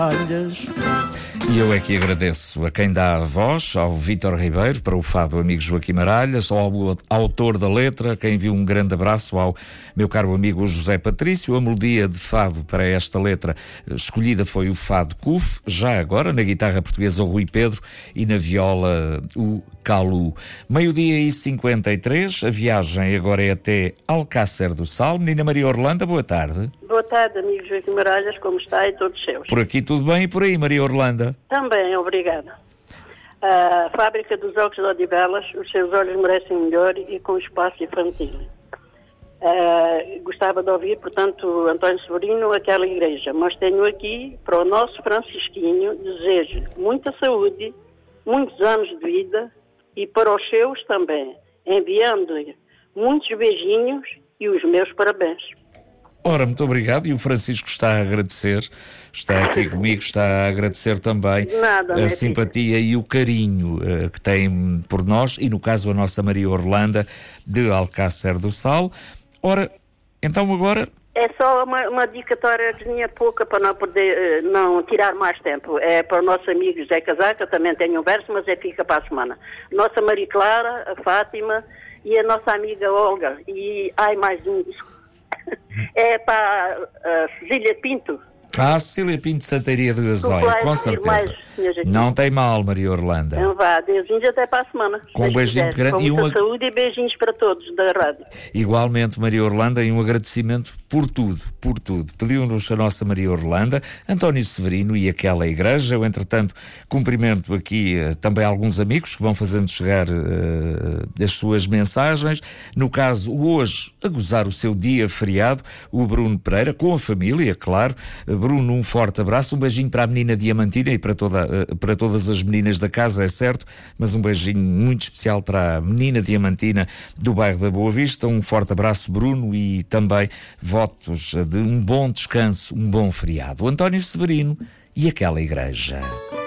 E eu é que agradeço a quem dá a voz, ao Vítor Ribeiro, para o fado amigo Joaquim Maralhas, ao autor da letra, quem enviou um grande abraço ao meu caro amigo José Patrício. A melodia de fado para esta letra escolhida foi o fado CUF, já agora na guitarra portuguesa o Rui Pedro e na viola o Calu. 12h53, a viagem agora é até Alcácer do Sal. Menina Maria Orlando, boa tarde. Boa tarde, amigo Joaquim Maralhas, como está e todos seus? Por aqui tudo bem e por aí, Maria Orlando? Também, obrigada. A fábrica dos óculos de Odivelas, os seus olhos merecem melhor e com espaço infantil. Gostava de ouvir, portanto, António Severino, aquela igreja, mas tenho aqui, para o nosso Francisquinho, desejo muita saúde, muitos anos de vida e para os seus também, enviando-lhe muitos beijinhos e os meus parabéns. Ora, muito obrigado. E o Francisco está a agradecer, está aqui comigo, está a agradecer também a simpatia e o carinho que tem por nós e, no caso, a nossa Maria Orlando de Alcácer do Sal. Ora, então agora... É só uma dicatória que tinha pouca para não poder não tirar mais tempo. É para o nosso amigo José Casaca, também tem um verso, mas fica para a semana. Nossa Maria Clara, a Fátima e a nossa amiga Olga. E mais um é para a Cecília Pinto. Cecília Pinto de Santaria de Azóia, com certeza. Não tem mal, Maria Orlando. Então vá, beijinhos até para a semana. Com um beijinho grande e muita saúde e beijinhos para todos da rádio. Igualmente, Maria Orlando, e um agradecimento por tudo, por tudo. Pediu-nos a nossa Maria Orlando, António Severino e aquela igreja. Eu, entretanto, cumprimento aqui também alguns amigos que vão fazendo chegar as suas mensagens. No caso, hoje, a gozar o seu dia feriado, o Bruno Pereira, com a família, claro. Bruno, um forte abraço, um beijinho para a menina Diamantina e para todas as meninas da casa, é certo, mas um beijinho muito especial para a menina Diamantina do bairro da Boa Vista. Um forte abraço, Bruno, e também votos de um bom descanso, um bom feriado. António Severino e aquela igreja.